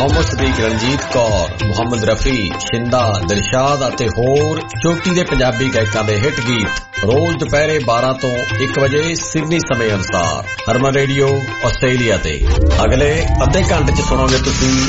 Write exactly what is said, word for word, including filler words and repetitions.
ਮੁਹੰਮਦ ਸਦੀਕ, ਰਣਜੀਤ ਕੌਰ, ਮੁਹੰਮਦ ਰਫੀ, ਸ਼ਿੰਦਾ, ਦਿਲਸ਼ਾਦ ਅਤੇ ਹੋਰ ਚੋਟੀ ਦੇ ਪੰਜਾਬੀ ਗਾਇਕਾਂ ਦੇ ਹਿੱਟ ਗੀਤ ਰੋਜ਼ ਦੁਪਹਿਰੇ ਬਾਰਾਂ ਤੋਂ ਇੱਕ ਵਜੇ ਸਿਡਨੀ ਸਮੇਂ ਅਨੁਸਾਰ ਹਰਮਨ ਰੇਡੀਓ ਆਸਟ੍ਰੇਲੀਆ ਤੇ। ਅਗਲੇ ਅੱਧੇ ਘੰਟੇ ਚ ਸੁਣੋਗੇ ਤੁਸੀਂ